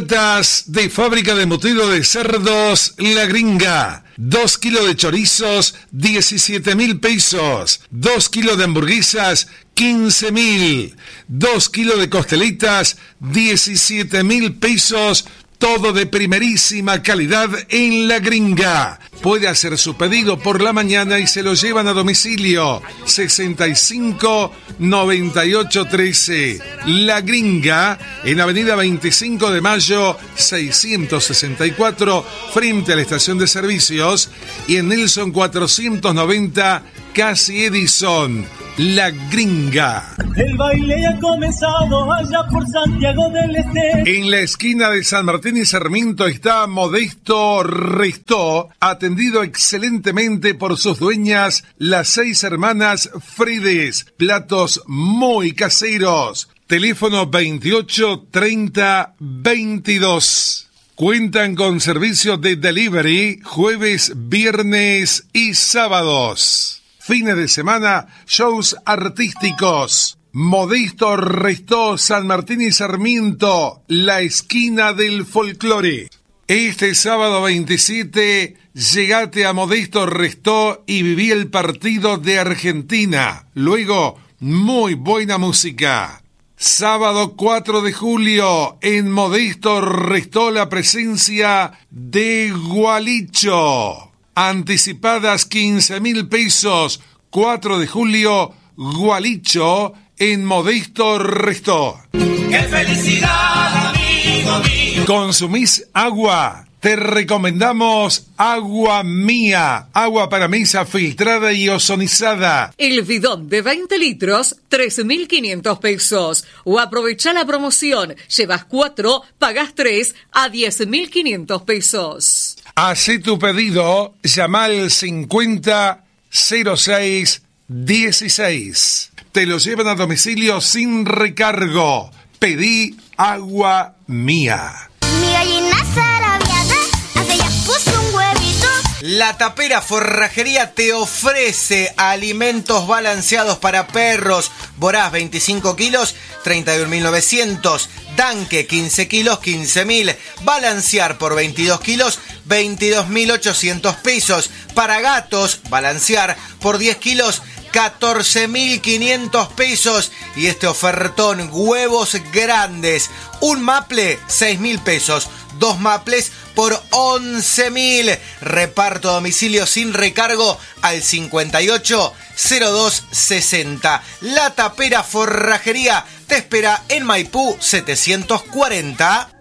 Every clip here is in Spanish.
Ofertas de fábrica de embutido de cerdos La Gringa. 2 kilos de chorizos, 17.000 pesos. 2 kilos de hamburguesas, 15.000. 2 kilos de costelitas, 17.000 pesos. Todo de primerísima calidad en La Gringa. Puede hacer su pedido por la mañana y se lo llevan a domicilio. 65 98 13. La Gringa, en Avenida 25 de Mayo, 664, frente a la estación de servicios. Y en Nelson 490, casi Edison. La Gringa. El baile ha comenzado allá por Santiago del Este. En la esquina de San Martín y Sarmiento está Modesto Restó, atendido excelentemente por sus dueñas, las 6 hermanas Fredes. Platos muy caseros. Teléfono 28 30 22. Cuentan con servicio de delivery jueves, viernes y sábados. Fines de semana, shows artísticos. Modesto Restó, San Martín y Sarmiento, la esquina del folclore. Este sábado 27, llegate a Modesto Restó y viví el partido de Argentina. Luego, muy buena música. Sábado 4 de julio, en Modesto Restó, la presencia de Gualicho. Anticipadas 15.000 pesos. 4 de julio, Gualicho, en Modesto Restó. ¡Qué felicidad, amigo mío! ¿Consumís agua? Te recomendamos Agua Mía, agua para mesa filtrada y ozonizada. El bidón de 20 litros, 13.500 pesos. O aprovecha la promoción, llevas 4, pagás 3 a 10.500 pesos. Hacé tu pedido, llama al 50 06 16. Te lo llevan a domicilio sin recargo. Pedí Agua Mía. Mi gallina zarabiada hace ya puso un huevito. La Tapera Forrajería te ofrece alimentos balanceados para perros. Borás 25 kilos, 31.900. Danke 15 kilos, 15.000. Balancear por 22 kilos, 22.800 pesos. Para gatos, balancear por 10 kilos, 14.500 pesos. Y este ofertón, huevos grandes. Un maple, 6.000 pesos. 2 maples por 11.000. Reparto a domicilio sin recargo al 58 02 60. La Tapera Forrajería te espera en Maipú 740.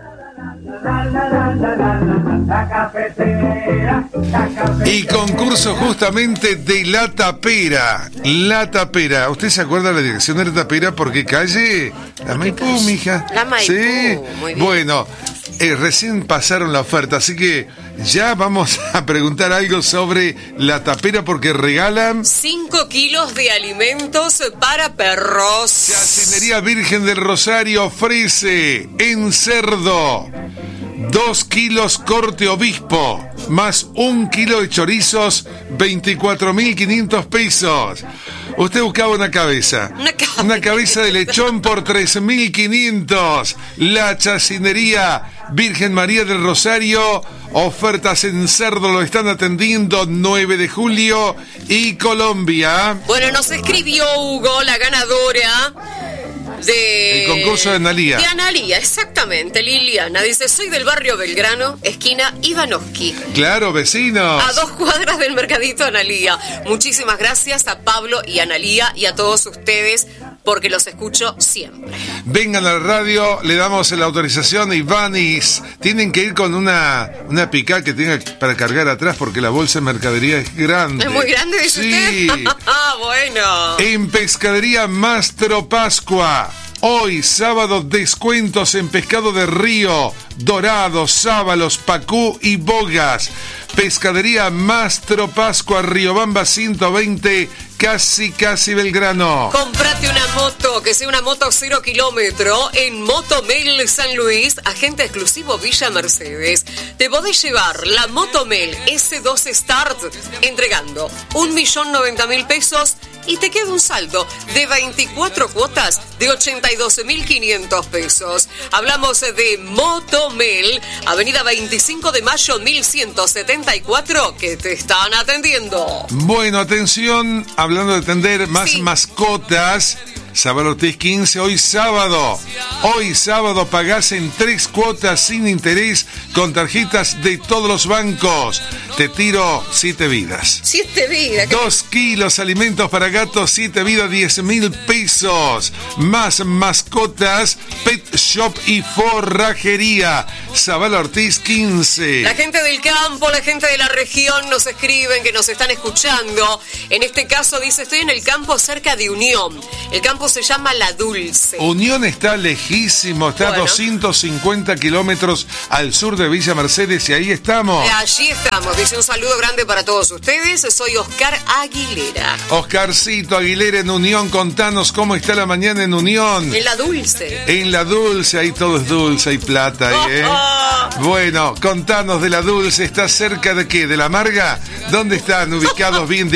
Y concurso justamente de La Tapera. La Tapera. ¿Usted se acuerda de la dirección de La Tapera? Porque calle La Maipú, mija. La Maipú, sí. Muy bien. Bueno, recién pasaron la oferta, así que ya vamos a preguntar algo sobre La Tapera porque regalan 5 kilos de alimentos para perros. Chacinería Virgen del Rosario ofrece en cerdo 2 kilos corte obispo, más 1 kilo de chorizos, 24.500 pesos. Usted buscaba una cabeza. Una cabeza de lechón por 3.500. La Chacinería Virgen María del Rosario. Ofertas en cerdo, lo están atendiendo 9 de julio y Colombia. Bueno, nos escribió Hugo, la ganadora el concurso de Analía. De Analía, exactamente, Liliana. Dice, soy del barrio Belgrano, esquina Ivanovsky. Claro, vecinos. A 2 cuadras del mercadito Analía. Muchísimas gracias a Pablo y a Analía y a todos ustedes porque los escucho siempre. Vengan a la radio, le damos la autorización y van y tienen que ir con una pick-up que tenga para cargar atrás porque la bolsa de mercadería es grande. ¿Es muy grande, dice sí. usted? Ah, bueno. En Pescadería Mastro Pascua. Hoy, sábado, descuentos en pescado de río, dorados, sábalos, pacú y bogas. Pescadería Mastro Pascua, Riobamba 120, casi Belgrano. Cómprate una moto, que sea una moto 0 kilómetro, en Motomel San Luis, agente exclusivo Villa Mercedes. Te podés llevar la Motomel S2 Start entregando 1.090.000 pesos y te queda un saldo de 24 cuotas de 82.500 pesos. Hablamos de Motomel, Avenida 25 de Mayo 1174, que te están atendiendo. Bueno, atención, hablando de atender más mascotas. Sabal Ortiz 15, hoy sábado pagás en 3 cuotas sin interés con tarjetas de todos los bancos. Te tiro 7 vidas. 7 vidas. 2 kilos alimentos para gatos, 7 vidas, 10.000 pesos. Más mascotas, pet shop y forrajería. Sabal Ortiz 15. La gente del campo, la gente de la región nos escriben que nos están escuchando. En este caso dice, estoy en el campo cerca de Unión. El campo se llama La Dulce. Unión está lejísimo, está a 250 kilómetros al sur de Villa Mercedes y ahí estamos. Allí estamos. Dice un saludo grande para todos ustedes. Soy Oscar Aguilera. Oscarcito Aguilera en Unión, contanos cómo está la mañana en Unión. En La Dulce. En La Dulce, ahí todo es dulce, hay plata ahí, ¿eh? Bueno, contanos de La Dulce, ¿está cerca de qué? ¿De La Amarga? ¿Dónde están ubicados bien?